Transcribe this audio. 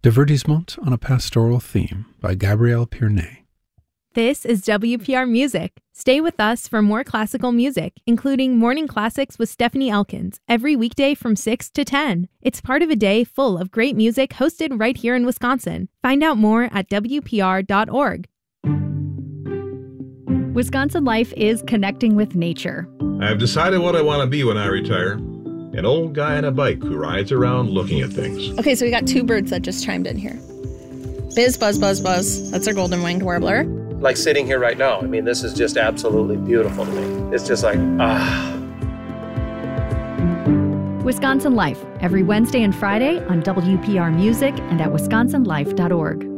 Divertissement on a Pastoral Theme by Gabrielle Pierney. This is WPR Music. Stay with us for more classical music, including Morning Classics with Stephanie Elkins, every weekday from 6 to 10. It's part of a day full of great music hosted right here in Wisconsin. Find out more at WPR.org. Wisconsin Life is connecting with nature. I've decided what I want to be when I retire. An old guy on a bike who rides around looking at things. Okay, so we got two birds that just chimed in here. Biz, buzz, buzz, buzz. That's our golden winged warbler. Like sitting here right now. I mean, this is just absolutely beautiful to me. It's just like, Wisconsin Life, every Wednesday and Friday on WPR Music and at wisconsinlife.org.